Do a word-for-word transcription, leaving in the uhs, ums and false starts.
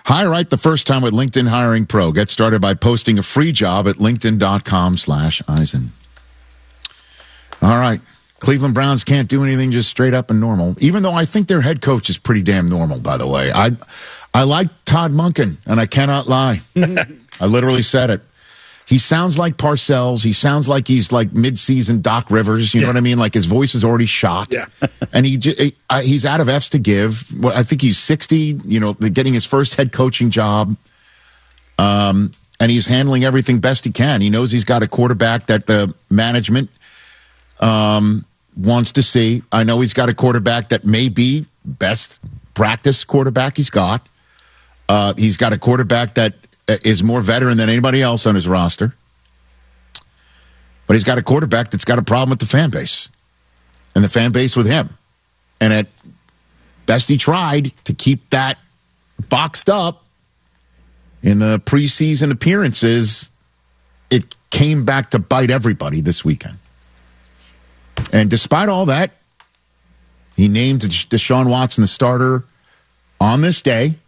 Hire right the first time with LinkedIn Hiring Pro. Get started by posting a free job at linkedin.com slash Eisen. All right. Cleveland Browns can't do anything just straight up and normal, even though I think their head coach is pretty damn normal, by the way. I I like Todd Monken, and I cannot lie. I literally said it. He sounds like Parcells. He sounds like he's like mid-season Doc Rivers. You know yeah. what I mean? Like his voice is already shot. Yeah. and he he's out of F's to give. I think he's sixty, you know, getting his first head coaching job. Um, and he's handling everything best he can. He knows he's got a quarterback that the management um, wants to see. I know he's got a quarterback that may be best practice quarterback he's got. Uh, he's got a quarterback that is more veteran than anybody else on his roster. But he's got a quarterback that's got a problem with the fan base. And the fan base with him. And at best he tried to keep that boxed up in the preseason appearances. It came back to bite everybody this weekend. And despite all that, he named Deshaun Watson the starter on this day.